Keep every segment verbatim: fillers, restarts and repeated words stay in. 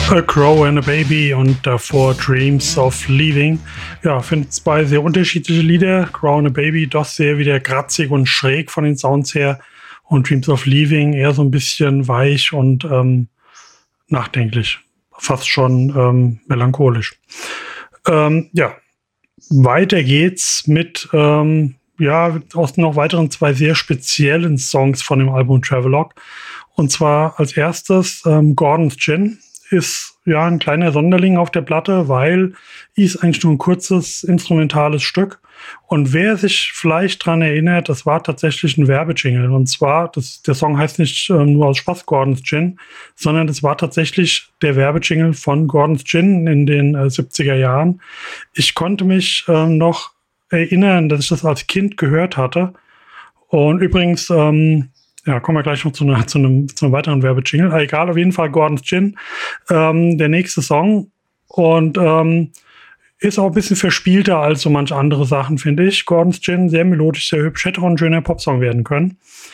A Crow and a Baby und davor Dreams of Leaving. Ja, finde zwei sehr unterschiedliche Lieder. Crow and a Baby doch sehr wieder kratzig und schräg von den Sounds her und Dreams of Leaving eher so ein bisschen weich und ähm, nachdenklich. Fast schon ähm, melancholisch. Ähm, ja, weiter geht's mit ähm, ja, aus noch weiteren zwei sehr speziellen Songs von dem Album Travelogue. Und zwar als erstes ähm, Gordon's Gin. Ist ja ein kleiner Sonderling auf der Platte, weil ist eigentlich nur ein kurzes instrumentales Stück. Und wer sich vielleicht dran erinnert, das war tatsächlich ein Werbejingle. Und zwar, das, der Song heißt nicht äh, nur aus Spaß Gordon's Gin, sondern das war tatsächlich der Werbejingle von Gordon's Gin in den äh, siebziger Jahren. Ich konnte mich äh, noch erinnern, dass ich das als Kind gehört hatte. Und übrigens, ähm, ja, kommen wir gleich noch zu, einer, zu, einem, zu einem weiteren Werbejingle. Egal, auf jeden Fall Gordon's Gin. Ähm, der nächste Song. Und ähm, ist auch ein bisschen verspielter als so manche andere Sachen, finde ich. Gordon's Gin, sehr melodisch, sehr hübsch. Hätte auch ein schöner Popsong werden können.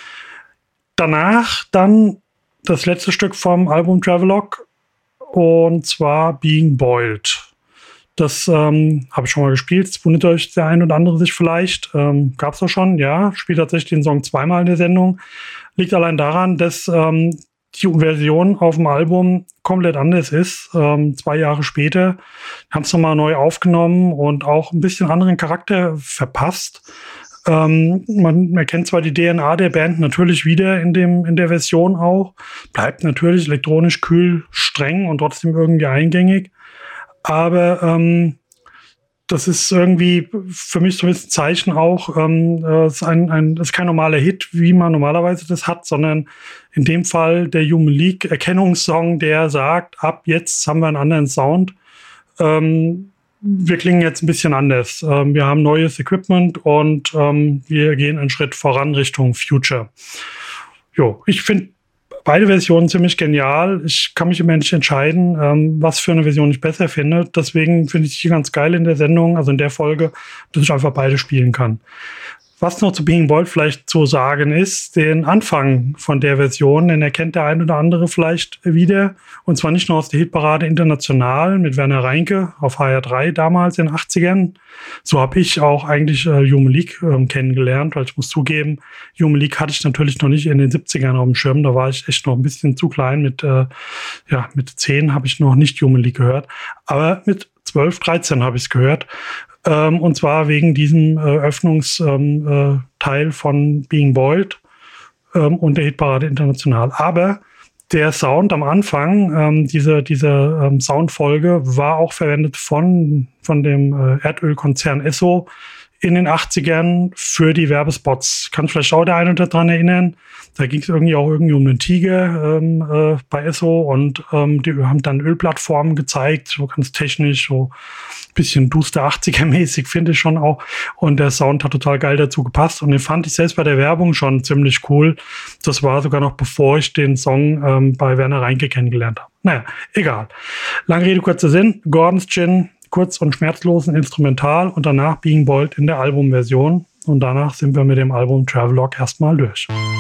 Danach dann das letzte Stück vom Album Travelogue. Und zwar Being Boiled. Das ähm, habe ich schon mal gespielt. Das wundert euch der ein oder andere sich vielleicht. Ähm, Gab es doch schon, ja. Spielt tatsächlich den Song zweimal in der Sendung. Liegt allein daran, dass ähm, die Version auf dem Album komplett anders ist. Ähm, zwei Jahre später haben es nochmal neu aufgenommen und auch ein bisschen anderen Charakter verpasst. Ähm, man erkennt zwar die D N A der Band natürlich wieder in dem in der Version auch. Bleibt natürlich elektronisch kühl, streng und trotzdem irgendwie eingängig. Aber ähm, das ist irgendwie für mich so ein bisschen Zeichen auch, ähm, es ist ein, ein, das ist kein normaler Hit, wie man normalerweise das hat, sondern in dem Fall der Human League Erkennungssong, der sagt, ab jetzt haben wir einen anderen Sound. Ähm, wir klingen jetzt ein bisschen anders. Ähm, wir haben neues Equipment und ähm, wir gehen einen Schritt voran Richtung Future. Jo, ich finde beide Versionen ziemlich genial. Ich kann mich immer nicht entscheiden, ähm, was für eine Version ich besser finde. Deswegen finde ich die ganz geil in der Sendung, also in der Folge, dass ich einfach beide spielen kann. Was noch zu Being Boiled vielleicht zu sagen ist, den Anfang von der Version, den erkennt der ein oder andere vielleicht wieder. Und zwar nicht nur aus der Hitparade International mit Werner Reinke auf H R drei damals in den achtzigern. So habe ich auch eigentlich äh, Human League äh, kennengelernt, weil ich muss zugeben, Human League hatte ich natürlich noch nicht in den siebzigern auf dem Schirm. Da war ich echt noch ein bisschen zu klein. Mit, äh, ja, mit zehn habe ich noch nicht Human League gehört. Aber mit zwölf, dreizehn habe ich es gehört. Ähm, und zwar wegen diesem äh, Öffnungsteil ähm, äh, von Being Boiled ähm, und der Hitparade International. Aber der Sound am Anfang, ähm, diese, diese ähm, Soundfolge, war auch verwendet von, von dem äh, Erdölkonzern Esso in den achtzigern für die Werbespots. Kann vielleicht auch der eine daran erinnern. Da ging es irgendwie auch irgendwie um einen Tiger ähm, äh, bei Esso und ähm, die haben dann Ölplattformen gezeigt, so ganz technisch, so ein bisschen duster achtziger-mäßig, finde ich schon auch. Und der Sound hat total geil dazu gepasst und den fand ich selbst bei der Werbung schon ziemlich cool. Das war sogar noch bevor ich den Song ähm, bei Werner Reinke kennengelernt habe. Naja, egal. Lange Rede, kurzer Sinn. Gordon's Gin, kurz und schmerzlos, ein Instrumental und danach Being Boiled in der Albumversion. Und danach sind wir mit dem Album Travelogue erstmal durch.